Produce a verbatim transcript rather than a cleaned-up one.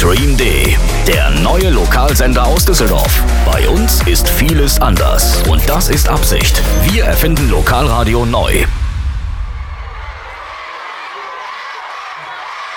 Stream D, der neue Lokalsender aus Düsseldorf. Bei uns ist vieles anders und das ist Absicht. Wir erfinden Lokalradio neu.